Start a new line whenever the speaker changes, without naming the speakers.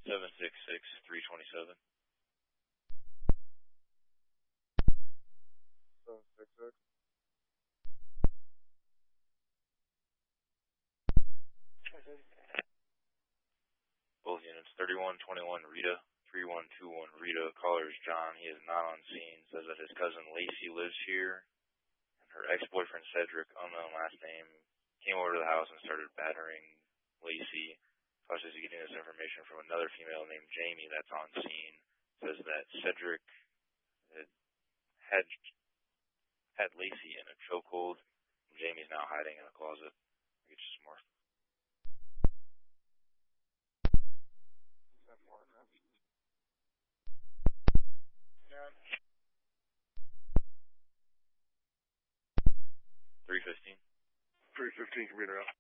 766-327.
766.
Both units, 3121 Rita, 3121 Rita. Caller is John. He is not on scene. Says that his cousin Lacey lives here. And her ex-boyfriend Cedric, unknown last name, came over to the house and started battering Lacey. Caller says he's getting this information from another female named Jamie that's on scene. Says that Cedric had Lacey in a chokehold. And Jamie's now hiding in a closet. I'll get you some more.
Yeah.
315.
315, computer out.